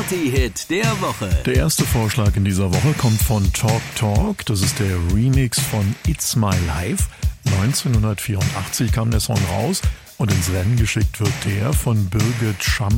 Party-Hit der Woche. Der erste Vorschlag in dieser Woche kommt von Talk Talk. Das ist der Remix von It's My Life. 1984 kam der Song raus und ins Rennen geschickt wird der von Birgit Schampf